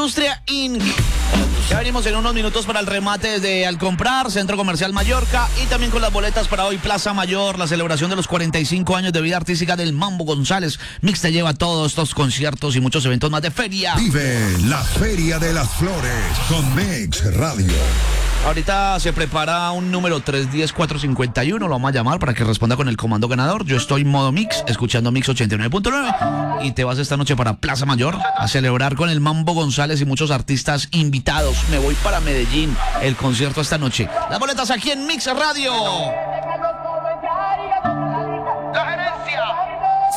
Industria Inc. Ya venimos en unos minutos para el remate de Al Comprar, Centro Comercial Mallorca, y también con las boletas para hoy Plaza Mayor, la celebración de los 45 años de vida artística del Mambo González. Mix te lleva a todos estos conciertos y muchos eventos más de feria. Vive la Feria de las Flores con Mix Radio. Ahorita se prepara un número 310-451, lo vamos a llamar para que responda con el comando ganador. Yo estoy modo Mix, escuchando Mix 89.9, y te vas esta noche para Plaza Mayor a celebrar con el Mambo González y muchos artistas invitados. Me voy para Medellín, el concierto esta noche. Las boletas aquí en Mix Radio.